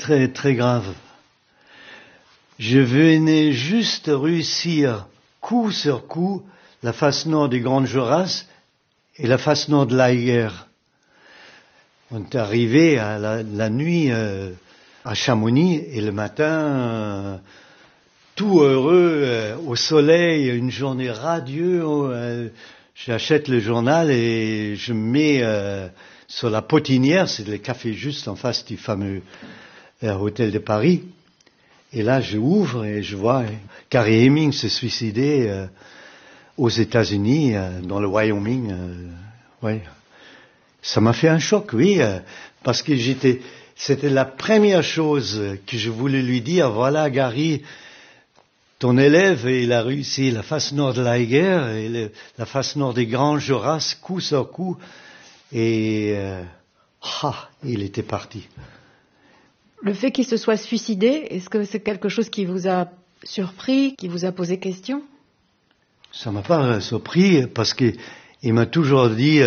très, très grave. Je venais juste réussir, coup sur coup, la face nord des Grandes Jorasses et la face nord de l'Aiger. On est arrivé à la nuit à Chamonix et le matin, tout heureux, au soleil, une journée radieuse. J'achète le journal et je mets sur la potinière, c'est le café juste en face du fameux hôtel de Paris. Et là, je ouvre et je vois Gary Heming se suicider aux États-Unis, dans le Wyoming. Ouais. Ça m'a fait un choc, oui, parce que c'était la première chose que je voulais lui dire. Voilà, Gary, ton élève, il a réussi la face nord de l'Aiger et la face nord des Grandes Jorasses, coup sur coup, et il était parti. Le fait qu'il se soit suicidé, est-ce que c'est quelque chose qui vous a surpris, qui vous a posé question? Ça m'a pas surpris parce que il m'a toujours dit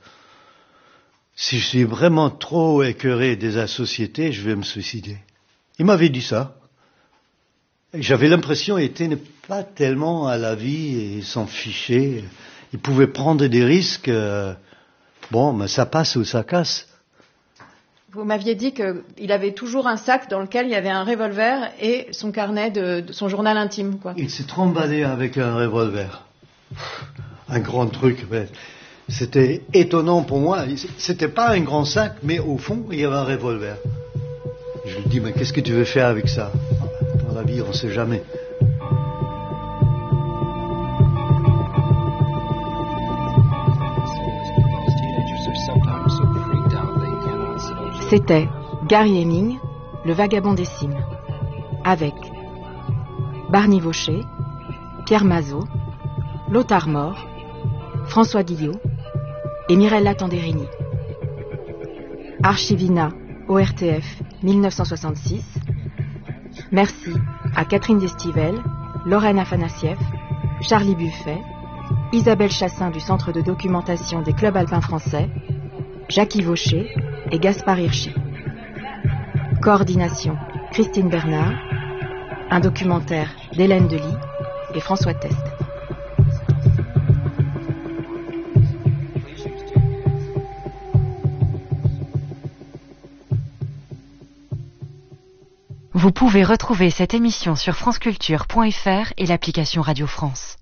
si je suis vraiment trop écœuré de la société, je vais me suicider. Il m'avait dit ça. Et j'avais l'impression qu'il était pas tellement à la vie et il s'en fichait. Il pouvait prendre des risques. Mais ça passe ou ça casse. Vous m'aviez dit qu'il avait toujours un sac dans lequel il y avait un revolver et son carnet de son journal intime, quoi. Il s'est trombadé avec un revolver. Un grand truc. Ouais. C'était étonnant pour moi. C'était pas un grand sac, mais au fond, il y avait un revolver. Je lui dis, mais qu'est-ce que tu veux faire avec ça? Dans la vie, on ne sait jamais. C'était Gary Heming, le vagabond des cimes, avec Barney Vaucher, Pierre Mazot, Lothar Mort, François Guillot et Mirella Tanderini. Archivina, ORTF, 1966. Merci à Catherine Destivelle, Lorraine Afanassieff, Charlie Buffet, Isabelle Chassin du Centre de documentation des clubs alpins français, Jackie Vaucher et Gaspard Hirschi. Coordination, Christine Bernard. Un documentaire d'Hélène Delis et François Test. Vous pouvez retrouver cette émission sur franceculture.fr et l'application Radio France.